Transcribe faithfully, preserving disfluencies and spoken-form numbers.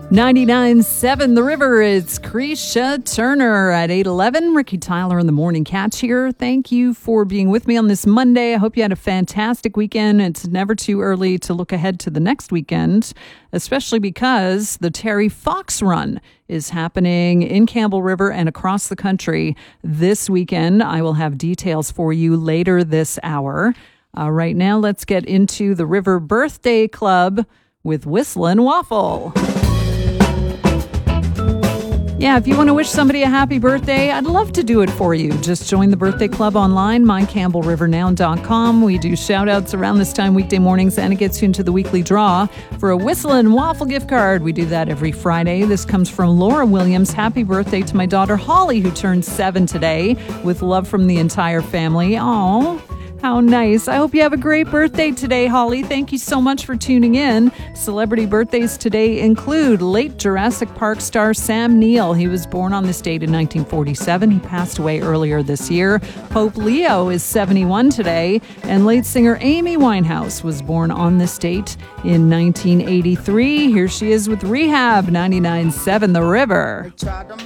ninety-nine point seven The River. It's Krisha Turner at eight eleven. Ricky Tyler in the Morning Catch here. Thank you for being with me on this Monday. I hope you had a fantastic weekend. It's never too early to look ahead to the next weekend, especially because the Terry Fox Run is happening in Campbell River and across the country this weekend. I will have details for you later this hour. Uh, right now, let's get into the River Birthday Club with Whistlin' Waffle. Yeah, if you want to wish somebody a happy birthday, I'd love to do it for you. Just join the birthday club online, my campbell river now dot com. We do shout-outs around this time weekday mornings, and it gets you into the weekly draw for a Whistlin' Waffle gift card. We do that every Friday. This comes from Laura Williams. Happy birthday to my daughter Holly, who turned seven today, with love from the entire family. Aw. How nice. I hope you have a great birthday today, Holly. Thank you so much for tuning in. Celebrity birthdays today include late Jurassic Park star Sam Neill. He was born on this date in nineteen forty-seven. He passed away earlier this year. Pope Leo is seventy-one today. And late singer Amy Winehouse was born on this date in nineteen eighty-three. Here she is with Rehab, ninety-nine point seven The River.